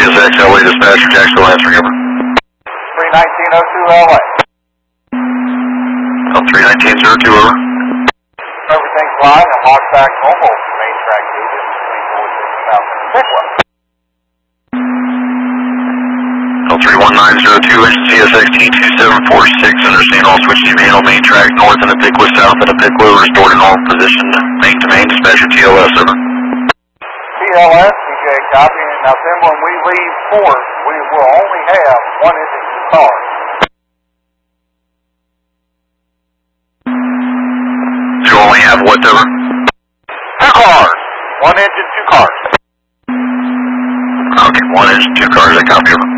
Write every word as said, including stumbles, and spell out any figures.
S X, L A dispatcher, Jacksonville, answering over. three nineteen oh two L A. Oh, three nineteen oh two, over. Everything's fine. I'm locked back normal. Main track moving between four six South and Pickwood. Oh, three one nine oh two, engine C S X T two seven four six, understand all switch to main on main track north and the Pickwood south and the Pickwood, restored in all position, main to main, dispatcher T L S, over. T L S, D J, copy. Now then when we leave port, we will only have one engine, two cars. You only have what, over? Two cars. One engine, two cars. Okay, one engine, two cars, I copy, over.